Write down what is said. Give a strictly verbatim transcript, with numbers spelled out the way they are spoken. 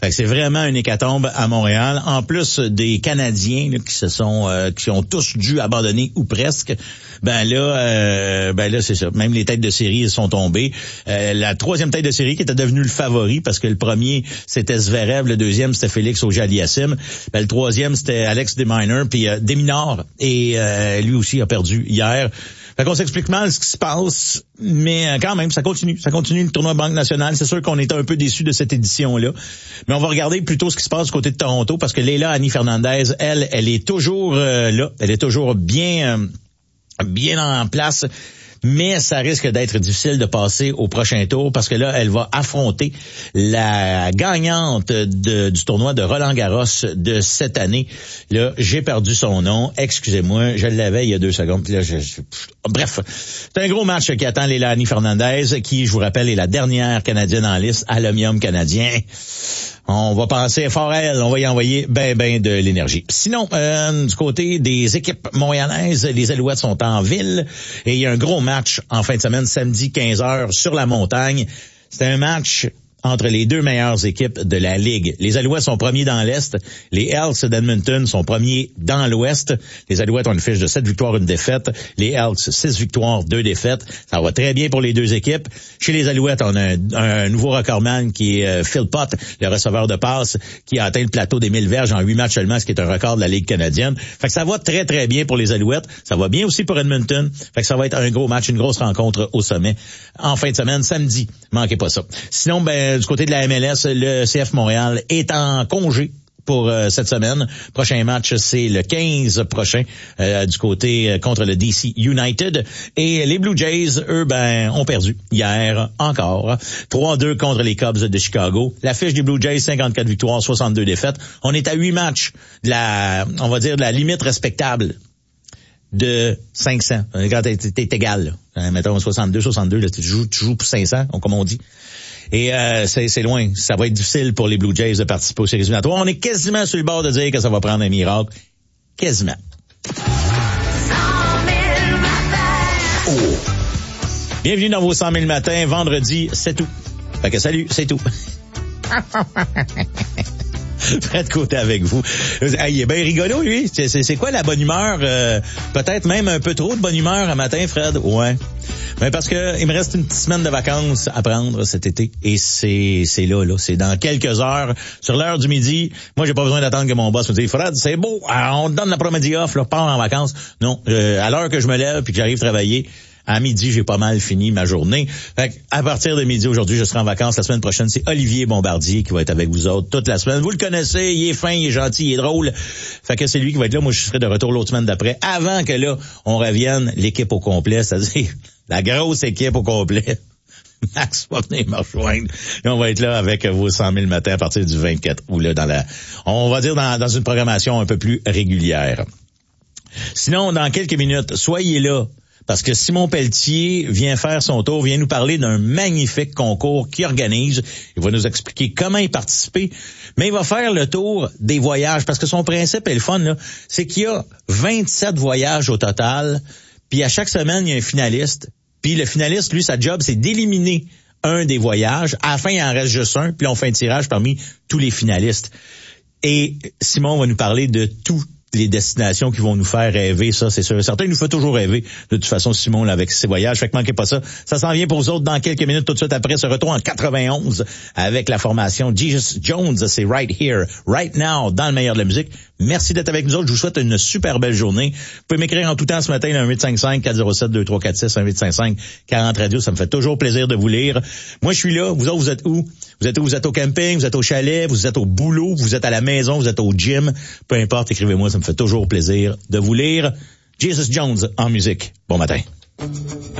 Fait que c'est vraiment une hécatombe à Montréal. En plus des Canadiens là, qui se sont euh, qui ont tous dû abandonner ou presque, ben là euh, ben là c'est ça. Même les têtes de série sont tombées. Euh, la troisième tête de série qui était devenue le favori parce que le premier c'était Zverev, le deuxième c'était Félix Auger-Aliassime, ben le troisième c'était Alex Desminor, puis euh, Desminor et euh, lui aussi a perdu hier. Fait qu'on s'explique mal ce qui se passe, mais quand même, ça continue. Ça continue le tournoi Banque Nationale. C'est sûr qu'on était un peu déçus de cette édition-là. Mais on va regarder plutôt ce qui se passe du côté de Toronto, parce que Leila Annie Fernandez, elle, elle est toujours euh, là. Elle est toujours bien, euh, bien en place. Mais ça risque d'être difficile de passer au prochain tour parce que là, elle va affronter la gagnante de, du tournoi de Roland-Garros de cette année. Là, j'ai perdu son nom. Excusez-moi, je l'avais il y a deux secondes. Puis là, je, je, bref, c'est un gros match qui attend Leilani Fernandez, qui, je vous rappelle, est la dernière Canadienne en liste à l'Omnium canadien. On va penser fort à elle, on va y envoyer ben ben de l'énergie. Sinon, euh, du côté des équipes montréalaises, les Alouettes sont en ville et il y a un gros match en fin de semaine, samedi quinze heures sur la montagne. C'est un match entre les deux meilleures équipes de la Ligue. Les Alouettes sont premiers dans l'Est. Les Elks d'Edmonton sont premiers dans l'Ouest. Les Alouettes ont une fiche de sept victoires, une défaite. Les Elks, six victoires, deux défaites. Ça va très bien pour les deux équipes. Chez les Alouettes, on a un, un nouveau recordman qui est euh, Phil Pott, le receveur de passe, qui a atteint le plateau des mille verges en huit matchs seulement, ce qui est un record de la Ligue canadienne. Fait que ça va très, très bien pour les Alouettes. Ça va bien aussi pour Edmonton. Fait que ça va être un gros match, une grosse rencontre au sommet en fin de semaine, samedi. Manquez pas ça. Sinon, ben, du côté de la M L S, le C F Montréal est en congé pour euh, cette semaine. Prochain match, c'est le quinze prochain euh, du côté euh, contre le D C United. Et les Blue Jays, eux, ben, ont perdu hier encore. trois deux contre les Cubs de Chicago. La fiche des Blue Jays, cinquante-quatre victoires, soixante-deux défaites. On est à huit matchs de la, on va dire, de la limite respectable de cinq cents. Quand t'es, t'es égal, là. Mettons soixante-deux, soixante-deux, là, tu joues, tu joues pour cinq cents, comme on dit. Et euh, c'est, c'est loin. Ça va être difficile pour les Blue Jays de participer aux séries éliminatoires. On est quasiment sur le bord de dire que ça va prendre un miracle. Quasiment. Oh. Bienvenue dans vos cent mille matins. Vendredi, c'est tout. Fait que salut, c'est tout. Fred Côté avec vous. Il est bien rigolo, lui. C'est, c'est, c'est quoi la bonne humeur? Euh, peut-être même un peu trop de bonne humeur un matin, Fred? Ouais. Mais parce que il me reste une petite semaine de vacances à prendre cet été. Et c'est, c'est là, là. C'est dans quelques heures. Sur l'heure du midi. Moi, j'ai pas besoin d'attendre que mon boss me dise, Fred, c'est beau. Alors, on te donne l'après-midi off, là. Pars en vacances. Non. Euh, à l'heure que je me lève puis que j'arrive travailler, à midi, j'ai pas mal fini ma journée. Fait à partir de midi, aujourd'hui, je serai en vacances. La semaine prochaine, c'est Olivier Bombardier qui va être avec vous autres toute la semaine. Vous le connaissez, il est fin, il est gentil, il est drôle. Fait que c'est lui qui va être là. Moi, je serai de retour l'autre semaine d'après. Avant que là, on revienne l'équipe au complet, c'est-à-dire la grosse équipe au complet. Max va venir me rejoindre. Et on va être là avec vos cent mille matins à partir du vingt-quatre août, là, dans la, on va dire dans, dans une programmation un peu plus régulière. Sinon, dans quelques minutes, soyez là. Parce que Simon Pelletier vient faire son tour, vient nous parler d'un magnifique concours qu'il organise. Il va nous expliquer comment y participer. Mais il va faire le tour des voyages. Parce que son principe est le fun, là. C'est qu'il y a vingt-sept voyages au total. Puis à chaque semaine, il y a un finaliste. Puis le finaliste, lui, sa job, c'est d'éliminer un des voyages. À la fin, il en reste juste un. Puis on fait un tirage parmi tous les finalistes. Et Simon va nous parler de tout. Les destinations qui vont nous faire rêver, ça, c'est sûr. Certains nous font toujours rêver. De toute façon, Simon, là, avec ses voyages. Fait que manquez pas ça. Ça s'en vient pour vous autres dans quelques minutes, tout de suite après ce retour en quatre-vingt-onze avec la formation Jesus Jones. C'est Right Here, Right Now, dans le meilleur de la musique. Merci d'être avec nous autres. Je vous souhaite une super belle journée. Vous pouvez m'écrire en tout temps ce matin, un huit cinq cinq, quatre zéro sept, deux trois quatre six, un huit cinq cinq, quarante radio. Ça me fait toujours plaisir de vous lire. Moi, je suis là. Vous autres, vous êtes où? Vous êtes où? Vous êtes au camping, vous êtes au chalet, vous êtes au boulot, vous êtes à la maison, vous êtes au gym. Peu importe, écrivez-moi. Ça me fait toujours plaisir de vous lire. Jesus Jones en musique. Bon matin.